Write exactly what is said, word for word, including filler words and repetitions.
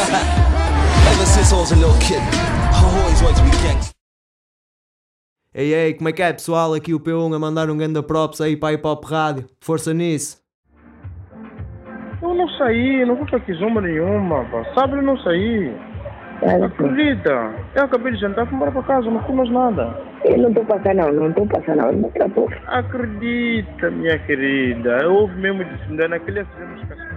Ever since I was a little kid, I always wanted to be gangster. Ei, ei, como é que é, pessoal? Aqui o P um a mandar um ganda props aí para a Hip Hop Rádio. Força nisso. Eu não saí, não vou para aqui zoma nenhuma, pá. Sabe, eu não saí. Claro, Acredita? Eu acabei de jantar, fui embora para casa, não fui mais nada. eu não estou passando, não, não estou passando, não, não estou. Acredita, minha querida. Eu ouvi mesmo de naquele acidente.